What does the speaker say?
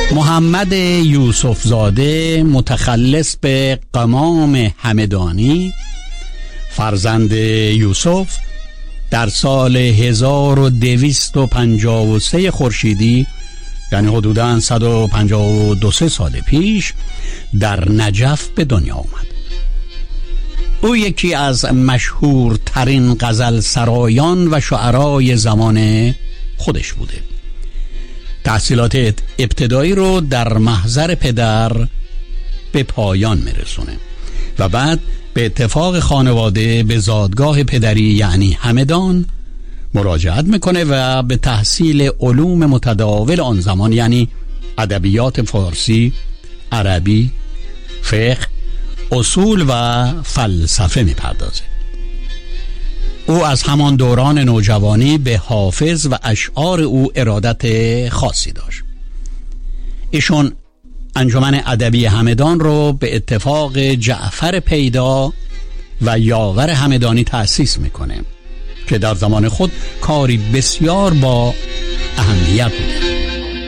محمد یوسف زاده متخلص به قمام همدانی، فرزند یوسف، در سال 1253 خورشیدی، یعنی حدوداً 152 سال پیش، در نجف به دنیا آمد. او یکی از مشهورترین غزل سرایان و شعرای زمان خودش بوده. تحصیلات ابتدایی رو در محضر پدر به پایان میرسونه و بعد به اتفاق خانواده به زادگاه پدری یعنی همدان مراجعت میکنه و به تحصیل علوم متداول آن زمان یعنی ادبیات فارسی، عربی، فقه، اصول و فلسفه میپردازه. او از همان دوران نوجوانی به حافظ و اشعار او ارادت خاصی داشت. ایشون انجمن ادبی همدان رو به اتفاق جعفر پیدا و یاور همدانی تأسیس میکنه که در زمان خود کاری بسیار با اهمیت بوده.